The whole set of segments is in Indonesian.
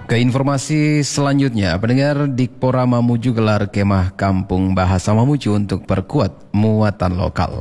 Ke informasi selanjutnya, pendengar, Dikpora Mamuju gelar kemah Kampung Bahasa Mamuju untuk perkuat muatan lokal.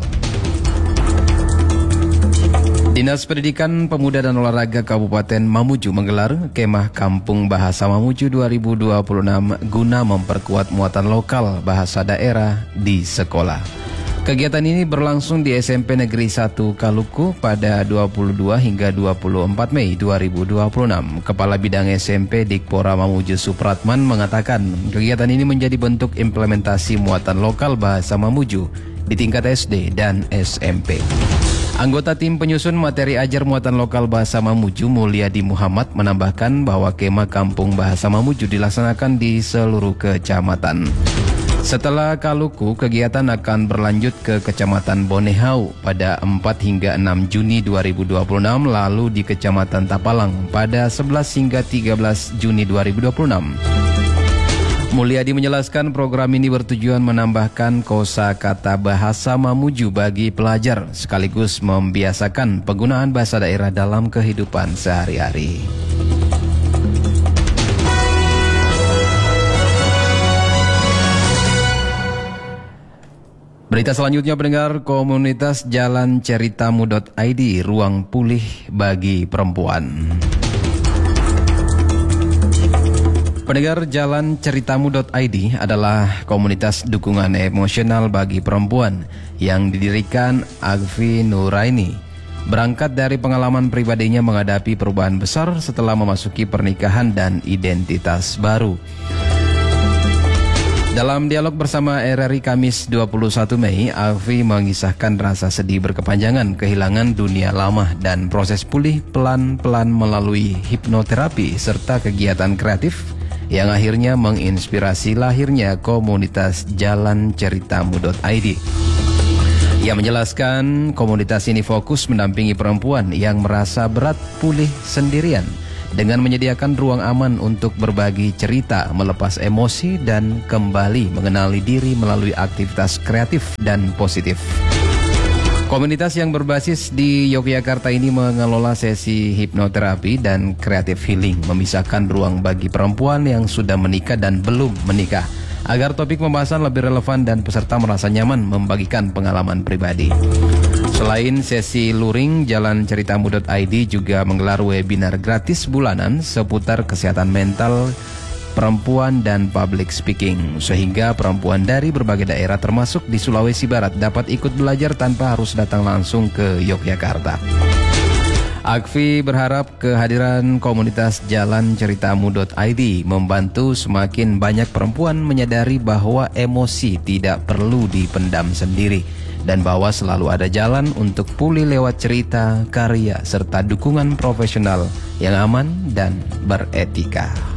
Dinas Pendidikan Pemuda dan Olahraga Kabupaten Mamuju menggelar kemah Kampung Bahasa Mamuju 2026 guna memperkuat muatan lokal bahasa daerah di sekolah. Kegiatan ini berlangsung di SMP Negeri 1 Kaluku pada 22 hingga 24 Mei 2026. Kepala Bidang SMP Dikpora Mamuju Supratman mengatakan kegiatan ini menjadi bentuk implementasi muatan lokal bahasa Mamuju di tingkat SD dan SMP. Anggota tim penyusun materi ajar muatan lokal bahasa Mamuju, Mulyadi Muhammad, menambahkan bahwa kemah Kampung Bahasa Mamuju dilaksanakan di seluruh kecamatan. Setelah Kaluku, kegiatan akan berlanjut ke Kecamatan Bonehau pada 4 hingga 6 Juni 2026, lalu di Kecamatan Tapalang pada 11 hingga 13 Juni 2026. Mulyadi menjelaskan program ini bertujuan menambahkan kosakata bahasa Mamuju bagi pelajar, sekaligus membiasakan penggunaan bahasa daerah dalam kehidupan sehari-hari. Berita selanjutnya, pendengar, komunitas Jalan Ceritamu.id, ruang pulih bagi perempuan. Pendengar, Jalan Ceritamu.id adalah komunitas dukungan emosional bagi perempuan yang didirikan Agfi Nuraini. Berangkat dari pengalaman pribadinya menghadapi perubahan besar setelah memasuki pernikahan dan identitas baru. Dalam dialog bersama RRI Kamis 21 Mei, Alfi mengisahkan rasa sedih berkepanjangan, kehilangan dunia lama, dan proses pulih pelan-pelan melalui hipnoterapi serta kegiatan kreatif yang akhirnya menginspirasi lahirnya komunitas Jalan Ceritamu.id. Ia menjelaskan komunitas ini fokus mendampingi perempuan yang merasa berat pulih sendirian, dengan menyediakan ruang aman untuk berbagi cerita, melepas emosi, dan kembali mengenali diri melalui aktivitas kreatif dan positif. Komunitas yang berbasis di Yogyakarta ini mengelola sesi hipnoterapi dan creative healing, memisahkan ruang bagi perempuan yang sudah menikah dan belum menikah, agar topik pembahasan lebih relevan dan peserta merasa nyaman membagikan pengalaman pribadi. Selain sesi luring, Jalan Ceritamu.id juga menggelar webinar gratis bulanan seputar kesehatan mental perempuan dan public speaking, sehingga perempuan dari berbagai daerah termasuk di Sulawesi Barat dapat ikut belajar tanpa harus datang langsung ke Yogyakarta. Agfi berharap kehadiran komunitas Jalan Ceritamu.id membantu semakin banyak perempuan menyadari bahwa emosi tidak perlu dipendam sendiri, dan bahwa selalu ada jalan untuk pulih lewat cerita, karya, serta dukungan profesional yang aman dan beretika.